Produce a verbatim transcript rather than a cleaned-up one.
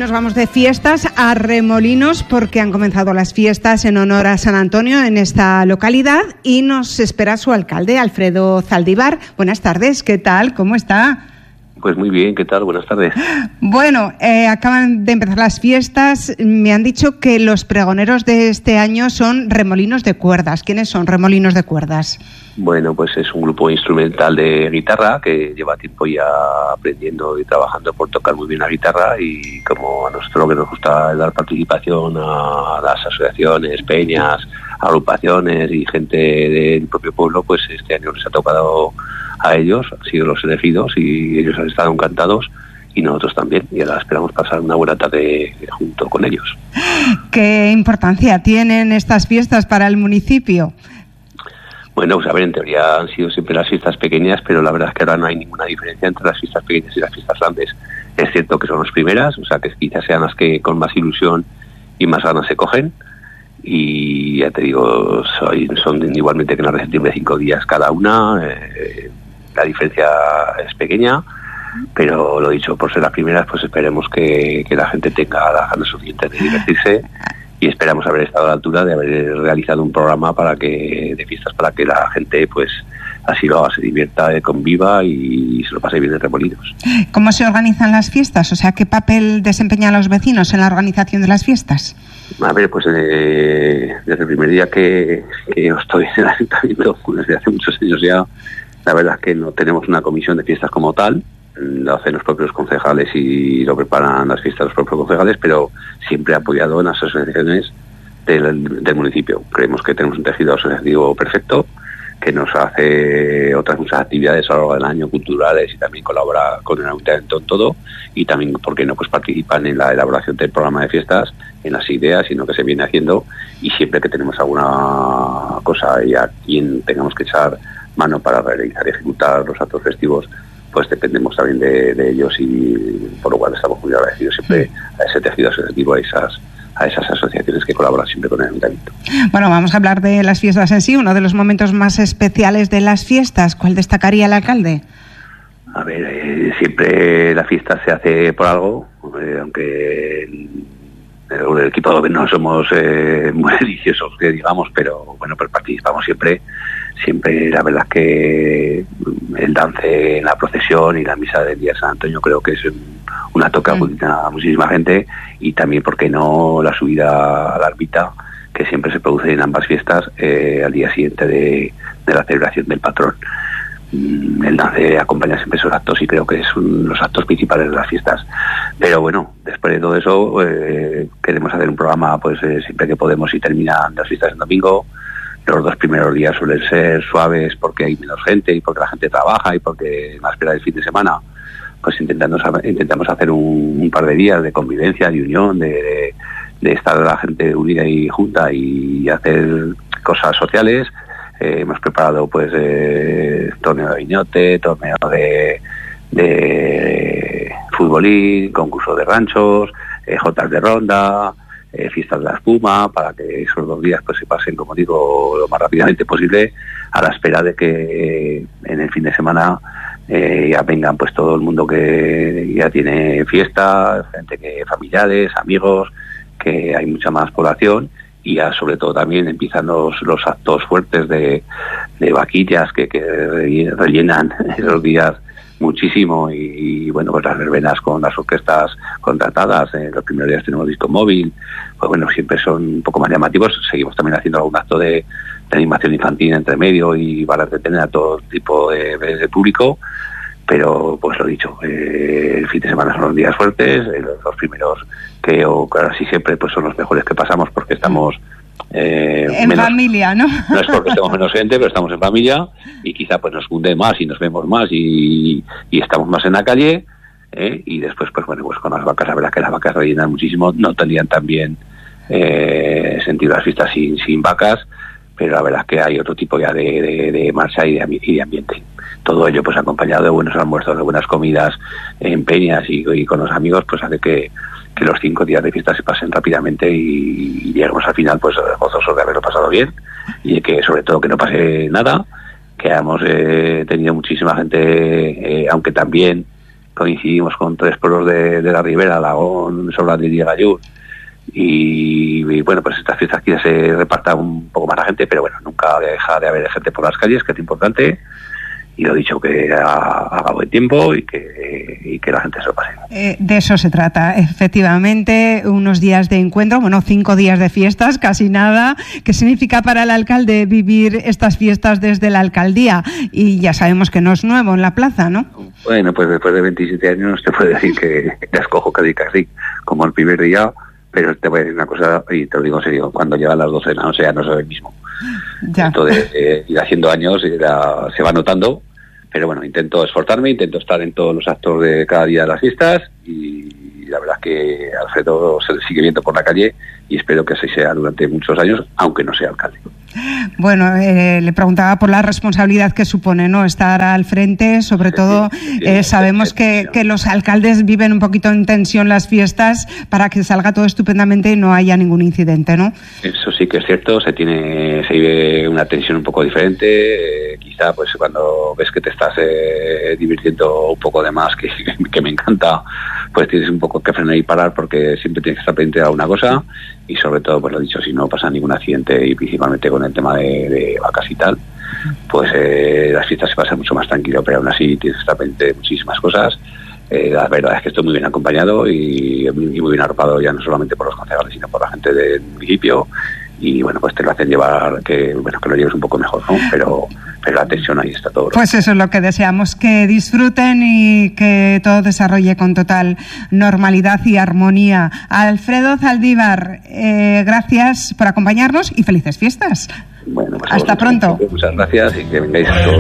nos vamos de fiestas a Remolinos porque han comenzado las fiestas en honor a San Antonio en esta localidad y nos espera su alcalde, Alfredo Zaldívar. Buenas tardes, ¿qué tal? ¿Cómo está? Pues muy bien, ¿qué tal? Buenas tardes. Bueno, eh, acaban de empezar las fiestas. Me han dicho que los pregoneros de este año son Remolinos de Cuerdas. ¿Quiénes son Remolinos de Cuerdas? Bueno, pues es un grupo instrumental de guitarra que lleva tiempo ya aprendiendo y trabajando por tocar muy bien la guitarra, y como a nosotros lo que nos gusta es dar participación a las asociaciones, peñas, agrupaciones y gente del propio pueblo, pues este año les ha tocado a ellos, han sido los elegidos y ellos han estado encantados y nosotros también, y ahora esperamos pasar una buena tarde junto con ellos. ¿Qué importancia tienen estas fiestas para el municipio? Bueno, pues a ver, en teoría han sido siempre las fiestas pequeñas, pero la verdad es que ahora no hay ninguna diferencia entre las fiestas pequeñas y las fiestas grandes. Es cierto que son las primeras, o sea que quizás sean las que con más ilusión y más ganas se cogen, y ya te digo, soy, son igualmente que en la recepción de cinco días cada una. eh, La diferencia es pequeña, pero lo dicho, por ser las primeras, pues esperemos que, que la gente tenga las ganas suficientes de divertirse, y esperamos haber estado a la altura de haber realizado un programa para que de fiestas para que la gente pues así lo haga, se divierta, conviva y se lo pase bien en Remolinos. ¿Cómo se organizan las fiestas? O sea, ¿qué papel desempeñan los vecinos en la organización de las fiestas? A ver, pues eh, desde el primer día que, que yo estoy en el ayuntamiento, desde hace muchos años ya, la verdad es que no tenemos una comisión de fiestas como tal, lo hacen los propios concejales y lo preparan las fiestas los propios concejales, pero siempre apoyado en las asociaciones del, del municipio. Creemos que tenemos un tejido asociativo perfecto, que nos hace otras muchas actividades a lo largo del año, culturales, y también colabora con el ayuntamiento en todo, y también, ¿por qué no?, pues participan en la elaboración del programa de fiestas, en las ideas y en lo que se viene haciendo, y siempre que tenemos alguna cosa y a quien tengamos que echar mano para realizar y ejecutar los actos festivos, pues dependemos también de, de ellos, y por lo cual estamos muy agradecidos siempre a ese tejido asociativo, a esas a esas asociaciones que colaboran siempre con el ayuntamiento. Bueno, vamos a hablar de las fiestas en sí, uno de los momentos más especiales de las fiestas. ¿Cuál destacaría el alcalde? A ver, eh, siempre la fiesta se hace por algo, eh, aunque el, el, el equipo de gobierno no somos eh, muy deliciosos, que digamos, pero bueno, pues participamos siempre. Siempre la verdad es que el dance en la procesión y la misa del día de San Antonio creo que es un, una toca mm. a muchísima gente, y también, ¿por qué no?, la subida a la ermita, que siempre se produce en ambas fiestas eh, al día siguiente de, de la celebración del patrón. Mm, el dance acompaña siempre esos actos y creo que son los actos principales de las fiestas. Pero bueno, después de todo eso eh, queremos hacer un programa pues eh, siempre que podemos, y terminan las fiestas en domingo. Los dos primeros días suelen ser suaves porque hay menos gente y porque la gente trabaja y porque en la espera del fin de semana pues intentamos, intentamos hacer un, un par de días de convivencia, de unión, de, de, de estar la gente unida y junta y hacer cosas sociales. Eh, hemos preparado pues eh, torneo de viñote, torneo de, de futbolín, concurso de ranchos, eh, jotas de ronda, Eh, fiestas de la espuma, para que esos dos días pues se pasen, como digo, lo más rápidamente posible, a la espera de que eh, en el fin de semana eh, ya vengan pues todo el mundo que ya tiene fiestas, gente que familiares, amigos, que hay mucha más población, y ya sobre todo también empiezan los, los actos fuertes de, de vaquillas que, que rellenan esos días muchísimo, y, y bueno, pues las verbenas con las orquestas contratadas, eh, los primeros días tenemos disco móvil, pues bueno, siempre son un poco más llamativos. Seguimos también haciendo algún acto de, de animación infantil entre medio y para entretener a todo tipo de, de, de público, pero pues lo dicho, eh, el fin de semana son los días fuertes, eh, los, los primeros que o casi siempre pues son los mejores que pasamos porque estamos Eh, en menos, familia, ¿no? No es porque estemos menos gente, pero estamos en familia, y quizá pues nos hunde más y nos vemos más y, y estamos más en la calle, ¿eh? Y después pues bueno, pues con las vacas, la verdad que las vacas rellenan muchísimo, no tendrían también eh, sentido las fiestas sin, sin vacas, pero la verdad es que hay otro tipo ya de, de, de marcha y de, y de ambiente. Todo ello pues acompañado de buenos almuerzos, de buenas comidas en peñas y, y con los amigos, pues hace que que los cinco días de fiesta se pasen rápidamente y, y lleguemos al final pues gozosos de haberlo pasado bien, y de que sobre todo que no pase nada, que hemos eh, tenido muchísima gente, eh, aunque también coincidimos con tres pueblos de, de la Ribera, Alagón, Sobradilla y Gallur, y, y bueno, pues estas fiestas aquí se reparta un poco más la gente, pero bueno, nunca deja de haber gente por las calles, que es importante. Y lo dicho, que haga buen tiempo y que, y que la gente se lo pase. Eh, de eso se trata, efectivamente, unos días de encuentro, bueno, cinco días de fiestas, casi nada. ¿Qué significa para el alcalde vivir estas fiestas desde la alcaldía? Y ya sabemos que no es nuevo en la plaza, ¿no? Bueno, pues después de veintisiete años te puedo decir que la escojo casi casi como el primer día, pero te voy a decir una cosa, y te lo digo en serio, cuando llegan las doce de la noche ya no soy el mismo. Ya. Esto de eh, ir haciendo años ya se va notando, pero bueno, intento esforzarme, intento estar en todos los actos de cada día de las fiestas, y la verdad es que Alfredo se sigue viendo por la calle y espero que así sea durante muchos años, aunque no sea alcalde. Bueno, eh, le preguntaba por la responsabilidad que supone, ¿no?, estar al frente, sobre todo eh, sabemos que, que los alcaldes viven un poquito en tensión las fiestas para que salga todo estupendamente y no haya ningún incidente, ¿no? Eso sí que es cierto, se tiene se vive una tensión un poco diferente, eh, quizá pues cuando ves que te estás eh, divirtiendo un poco de más, que, que me encanta, pues tienes un poco que frenar y parar porque siempre tienes que estar pendiente de alguna cosa, y sobre todo, pues lo dicho, si no pasa ningún accidente y principalmente con el tema de, de vacas y tal, pues eh, las fiestas se pasan mucho más tranquilo, pero aún así tienes que estar pendiente de muchísimas cosas. Eh, la verdad es que estoy muy bien acompañado y, y muy bien arropado ya no solamente por los concejales, sino por la gente del municipio, y bueno, pues te lo hacen llevar, que bueno, que lo lleves un poco mejor, ¿no? Pero pero la atención ahí está todo. Pues eso es lo que deseamos, que disfruten y que todo desarrolle con total normalidad y armonía. Alfredo Zaldívar, eh, gracias por acompañarnos y felices fiestas. Bueno, pues hasta pronto. Muchas gracias y que vengáis todos.